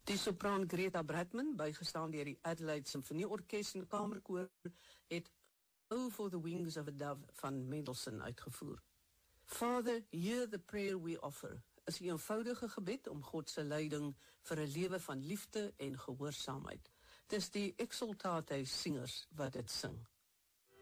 Die sopraan Greta Bradman, bygestaan deur die Adelaide Sinfonieorkes en Kamerkoor, het Oh for the Wings of a Dove van Mendelssohn uitgevoer. Father, hear the prayer we offer, is 'n eenvoudige gebed om God se leiding vir 'n lewe van liefde en gehoorsaamheid. Dis die Exultate singers wat dit sing.